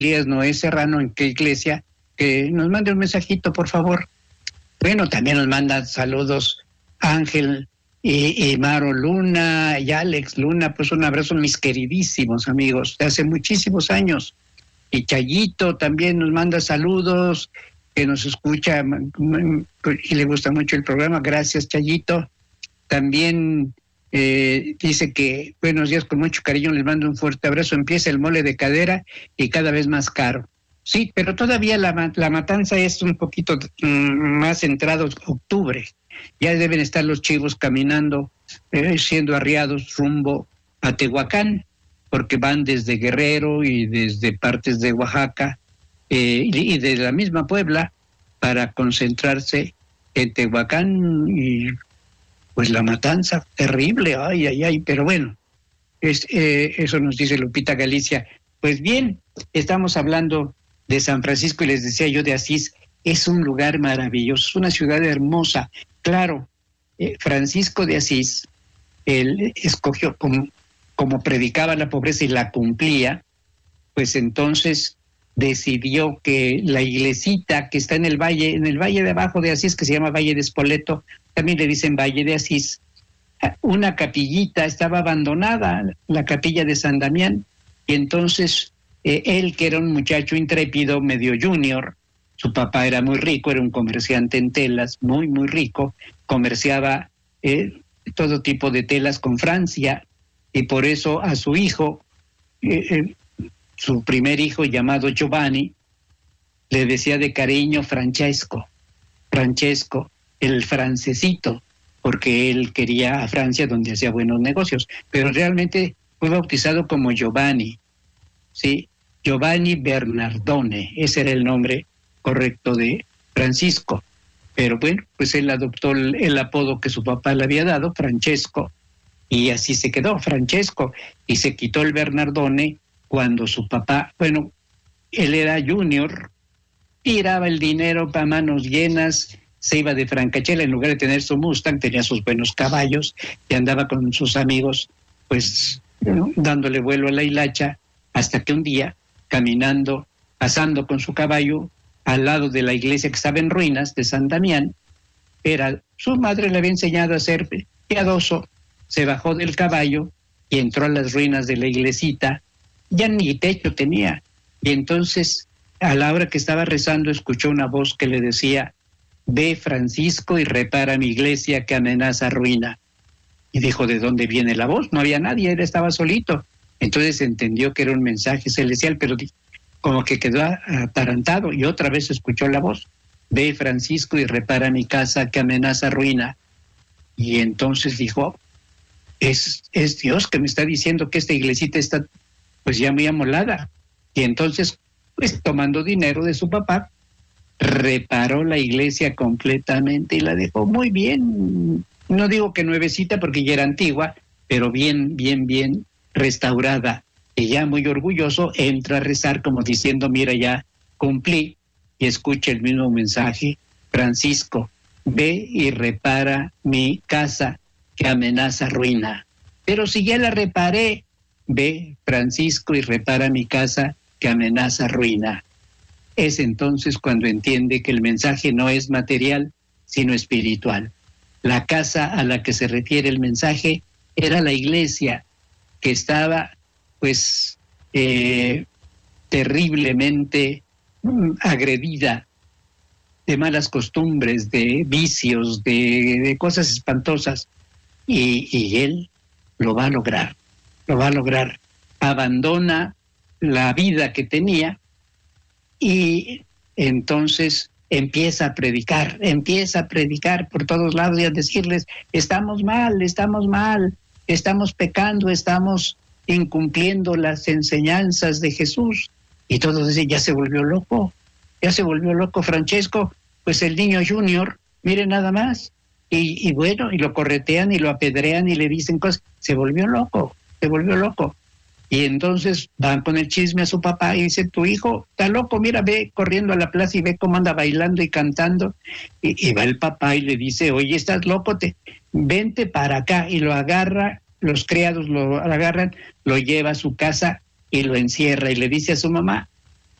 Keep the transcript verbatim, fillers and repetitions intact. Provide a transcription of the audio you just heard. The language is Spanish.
Elías Noé Serrano, ¿en qué iglesia? Que nos mande un mensajito, por favor. Bueno, también nos mandan saludos Ángel y, y Maro Luna y Alex Luna, pues un abrazo, mis queridísimos amigos de hace muchísimos años. Y Chayito también nos manda saludos, que nos escucha y le gusta mucho el programa. Gracias, Chayito. También eh, dice que buenos días, con mucho cariño, les mando un fuerte abrazo. Empieza el mole de cadera y cada vez más caro. Sí, pero todavía la, la matanza es un poquito mm, más entrado octubre. Ya deben estar los chivos caminando, eh, siendo arriados rumbo a Tehuacán, porque van desde Guerrero y desde partes de Oaxaca eh, y, y de la misma Puebla para concentrarse en Tehuacán. Y pues la matanza terrible, ay, ay, ay, pero bueno, es, eh, eso nos dice Lupita Galicia. Pues bien, estamos hablando de San Francisco y les decía yo de Asís. Es un lugar maravilloso, es una ciudad hermosa. Claro, eh, Francisco de Asís, él escogió, como, como predicaba la pobreza y la cumplía, pues entonces decidió que la iglesita que está en el valle, en el valle de abajo de Asís, que se llama Valle de Spoleto, también le dicen Valle de Asís, una capillita estaba abandonada, la capilla de San Damián, y entonces eh, él, que era un muchacho intrépido, medio junior, su papá era muy rico, era un comerciante en telas, muy, muy rico, comerciaba eh, todo tipo de telas con Francia, y por eso a su hijo, eh, eh, su primer hijo llamado Giovanni, le decía de cariño Francesco, Francesco, el francesito, porque él quería a Francia donde hacía buenos negocios, pero realmente fue bautizado como Giovanni, ¿sí? Giovanni Bernardone, ese era el nombre correcto de Francisco, pero bueno, pues él adoptó el, el apodo que su papá le había dado, Francesco, y así se quedó, Francesco, y se quitó el Bernardone cuando su papá, bueno, él era junior, tiraba el dinero para manos llenas, se iba de francachela, en lugar de tener su Mustang, tenía sus buenos caballos y andaba con sus amigos, pues, ¿no?, dándole vuelo a la hilacha, hasta que un día, caminando, pasando con su caballo, al lado de la iglesia que estaba en ruinas de San Damián, era, su madre le había enseñado a ser piadoso, se bajó del caballo y entró a las ruinas de la iglesita, ya ni techo tenía, y entonces, a la hora que estaba rezando, escuchó una voz que le decía: ve, Francisco, y repara mi iglesia que amenaza ruina. Y dijo, ¿de dónde viene la voz? No había nadie, él estaba solito. Entonces entendió que era un mensaje celestial, pero como que quedó atarantado y otra vez escuchó la voz: ve, Francisco, y repara mi casa que amenaza ruina. Y entonces dijo, es, es Dios que me está diciendo que esta iglesita está pues ya muy amolada. Y entonces, pues tomando dinero de su papá, reparó la iglesia completamente y la dejó muy bien. No digo que nuevecita porque ya era antigua, pero bien, bien, bien restaurada. Y ya muy orgulloso entra a rezar como diciendo, mira, ya cumplí, y escucha el mismo mensaje: Francisco, ve y repara mi casa que amenaza ruina. Pero si ya la reparé, ve, Francisco, y repara mi casa que amenaza ruina. Es entonces cuando entiende que el mensaje no es material, sino espiritual. La casa a la que se refiere el mensaje era la iglesia, que estaba pues eh, terriblemente mm, agredida de malas costumbres, de vicios, de, de cosas espantosas, y, y él lo va a lograr, lo va a lograr. Abandona la vida que tenía y entonces empieza a predicar, empieza a predicar por todos lados y a decirles, estamos mal, estamos mal, estamos pecando, estamos incumpliendo las enseñanzas de Jesús. Y todos dicen, ya se volvió loco, ya se volvió loco Francesco, pues el niño junior, mire nada más. Y, y bueno, y lo corretean y lo apedrean y le dicen cosas, se volvió loco, se volvió loco. Y entonces van con el chisme a su papá y dice, tu hijo está loco, mira, ve corriendo a la plaza y ve cómo anda bailando y cantando. Y, y va el papá y le dice, oye, estás loco, te, vente para acá. Y lo agarra, los criados lo agarran, lo lleva a su casa y lo encierra. Y le dice a su mamá,